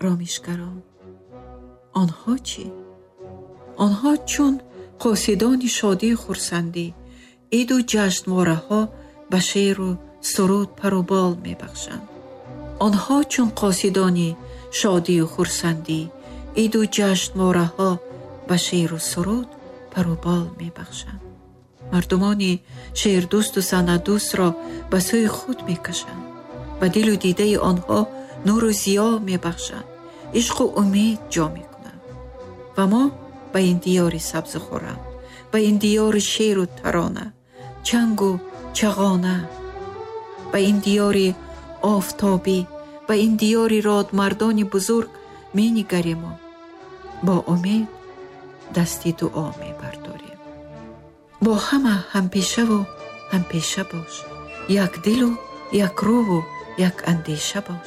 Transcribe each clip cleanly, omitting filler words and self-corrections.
ромишгарон. онҳо чӣ? онҳо чун қосидони шодию хурсандӣ, иду ҷашнвораҳо ба шеъру суруд парубол мебахшанд. онҳо чун қосидони шодию хурсандӣ, иду ҷашнвораҳо ба шеъру суруд парубол мебахшанд. мардумони шеърдӯсту санъатдӯстро ба сӯи худ мекашанд. ба дилу дидаи онҳо нуру зиё мебахшанд, ишқу умед ҷо мекунанд. ва мо ба ин диёри сабзу хуррам, ба ин диёри шеъру тарона, чангу чағона, ба ин диёри офтобӣ, ба ин диёри родмардони бузург менигарему. бо умед дасти дуо мебардорем. бо ҳама ҳампешаву ҳампеша бош, як дилу як рӯҳу як андеша бош.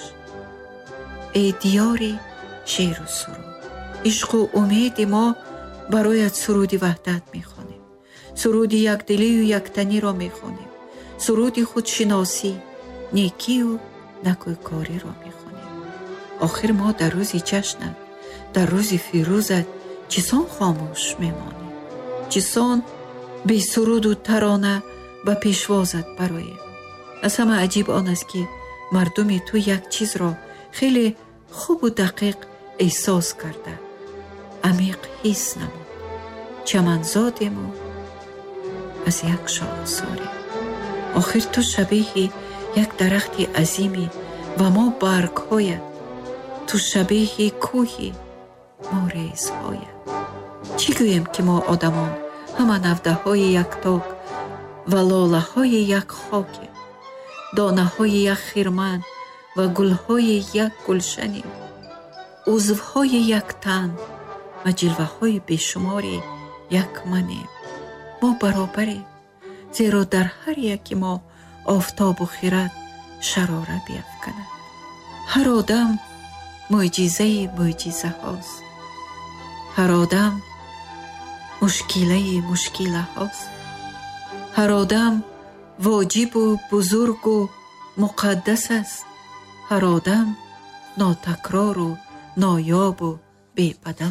эй диёри шеъру суруд, ишқу умеди мо бароят суруди ваҳдат мехонем. суруди якдилию яктаниро мехонем. суруди худшиносӣ, некию накӯйкориро мехонем. охир мо дар рӯзи ҷашнат, дар рӯзи фирӯзат чисон хомӯш мемонем? чисон бесуруду тарона ба пешвозат бароем? аз ҳама аҷиб он аст ки мардуми ту як чизро хеле хубу дақиқ эҳсос карда, амиқ ҳис намуд. чаманзодему аз як шоҳасорем. охир ту шабеҳи як дарахти азиме ва мо баргҳоят. ту шабеҳи кӯҳи, мо резҳоят. чӣ гӯем ки мо одамон ҳама навдаҳои якток ва лолаҳои як хокем, донаҳои як хирман ва гулҳои як гулшанем, узвҳои як тан ва ҷилваҳои бешумори як манем. мо баробарем, зеро дар ҳар яки мо офтобу хирад шарора биафканад. ҳар одам мӯъҷизаи мӯъҷизаҳост. ҳар одам мушкилаи мушкилаҳост. ҳар одам воҷибу бузургу муқаддас аст. ҳар одам нотакрору ноёбу бебадал.